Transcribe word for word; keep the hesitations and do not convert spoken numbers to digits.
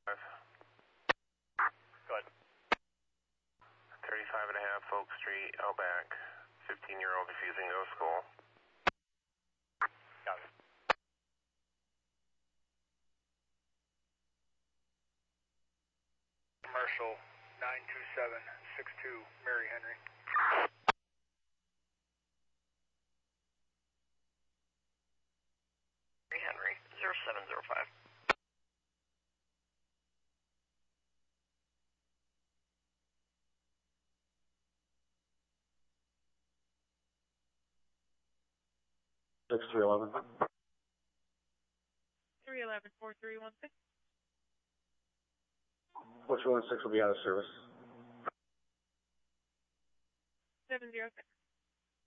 Go ahead. thirty-five and a half Oak Street, Outback. fifteen-year-old refusing to go to school. Got it. Commercial nine two seven six two, Mary Henry. Mary Henry, zero seven zero five. six three eleven. three eleven, four three one six. four three one six will be out of service. seven zero six.